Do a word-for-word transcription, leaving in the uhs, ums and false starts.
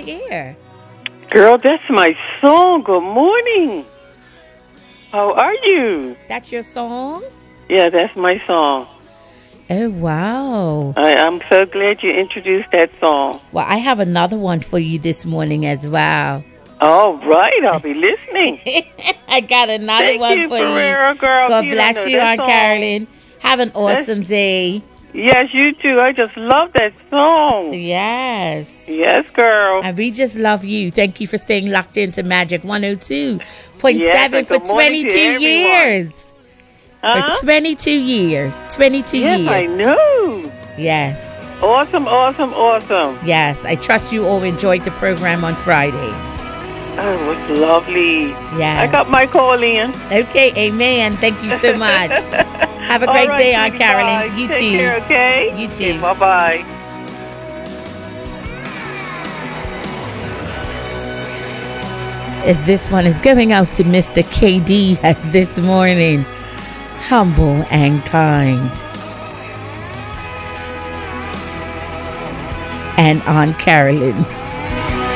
air. Girl, that's my song. Good morning. How are you? That's your song? Yeah, that's my song. Oh, wow. I, I'm so glad you introduced that song. Well, I have another one for you this morning as well. All right, I'll be listening. I got another Thank one you, for Ferrera, you. girl. God You bless don't know you, that Aunt song. Carolyn. Have an awesome That's- day. Yes, you too. I just love that song. Yes. Yes, girl. And we just love you. Thank you for staying locked into Magic one oh two point seven Yes, for and good morning to twenty-two everyone. years. Huh? For twenty-two years. twenty-two Yes, years. I know. Yes. Awesome, awesome, awesome. Yes. I trust you all enjoyed the program on Friday. Oh, it was lovely. Yes. I got my call in. Okay, amen. Thank you so much. Have a All great right, day, Aunt sweetie, Carolyn. bye. You Take too. care, okay? You Okay, too. bye-bye. This one is going out to Mister K D this morning. Humble and kind. And Aunt Carolyn.